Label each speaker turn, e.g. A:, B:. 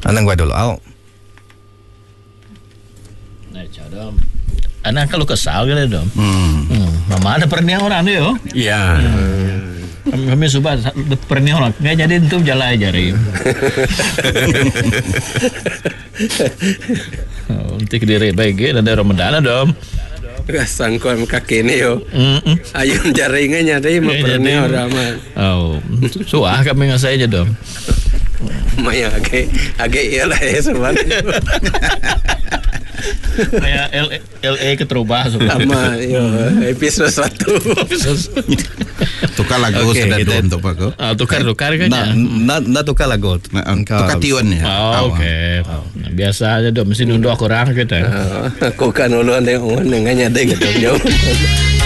A: Anang gua dulu.
B: Nah, cadom. Anak kalau kesal gitu dong. Mama ada pernah orang tu yo.
C: Iya.
B: Kami suka pernah orang. Nggak jadi itu jalan aja ri. Untuk diri baik ada Ramadan dong.
C: Sangkuan kaki ni yo. Ayun jaringannya deh mau pernah orang mah.
B: Oh, suah kami ngasih aja dong.
C: Maya agak iyalah ya sebenarnya.
B: Kayak LA keterubah
C: sama yo episode 1.
A: Tukar lagu sudah dua untuk aku.
B: Tukar kan ya.
A: Nah tukar lagu. Tukar tiun ya.
B: Oke. Biasa aja dong, mesti nunduk aku orang kita.
C: Aku kan ulu ada yang dengannya deh gitu jauh.